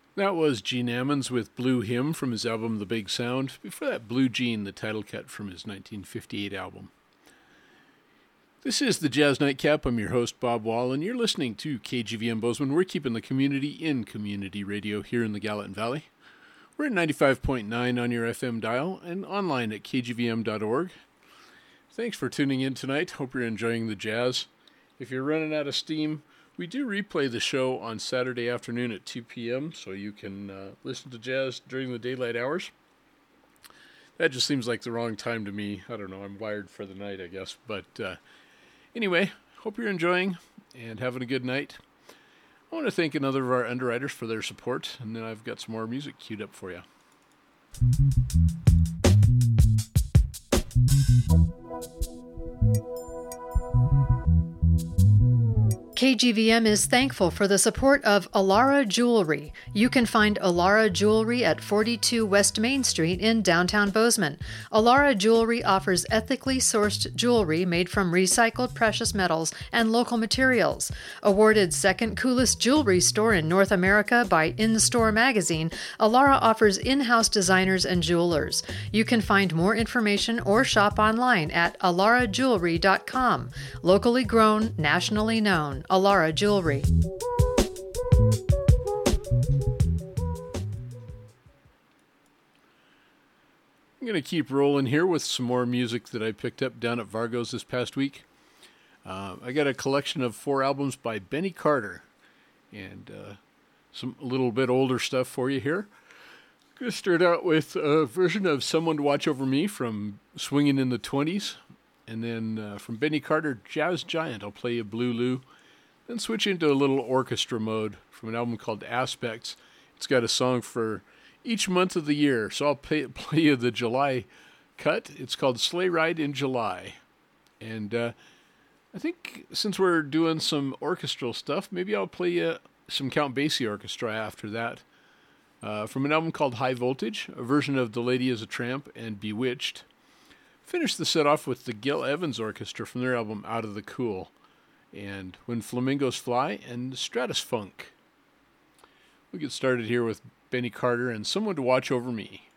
That was Gene Ammons with Blue Hymn from his album The Big Sound. Before that, Blue Jean, the title cut from his 1958 album. This is the Jazz Nightcap. I'm your host, Bob Wall, and you're listening to KGVM Bozeman. We're keeping the community in community radio here in the Gallatin Valley. We're at 95.9 on your FM dial and online at kgvm.org. Thanks for tuning in tonight. Hope you're enjoying the jazz. If you're running out of steam, we do replay the show on Saturday afternoon at 2 p.m., so you can listen to jazz during the daylight hours. That just seems like the wrong time to me. I don't know, I'm wired for the night, I guess. But anyway, hope you're enjoying and having a good night. I want to thank another of our underwriters for their support, and then I've got some more music queued up for you. KGVM is thankful for the support of Alara Jewelry. You can find Alara Jewelry at 42 West Main Street in downtown Bozeman. Alara Jewelry offers ethically sourced jewelry made from recycled precious metals and local materials. Awarded second coolest jewelry store in North America by In Store magazine, Alara offers in-house designers and jewelers. You can find more information or shop online at alarajewelry.com. Locally grown, nationally known. Alara Jewelry. I'm going to keep rolling here with some more music that I picked up down at Vargo's this past week. I got a collection of 4 albums by Benny Carter and some a little bit older stuff for you here. I'm going to start out with a version of Someone to Watch Over Me from Swingin' in the 20s. And then from Benny Carter, Jazz Giant, I'll play you Blue Lou. Then switch into a little orchestra mode from an album called Aspects. It's got a song for each month of the year, so I'll play you the July cut. It's called Sleigh Ride in July. And I think since we're doing some orchestral stuff, maybe I'll play you some Count Basie Orchestra after that. From an album called High Voltage, a version of The Lady is a Tramp and Bewitched. Finish the set off with the Gil Evans Orchestra from their album Out of the Cool. And When Flamingos Fly, and Stratus Funk. We'll get started here with Benny Carter and Someone to Watch Over Me.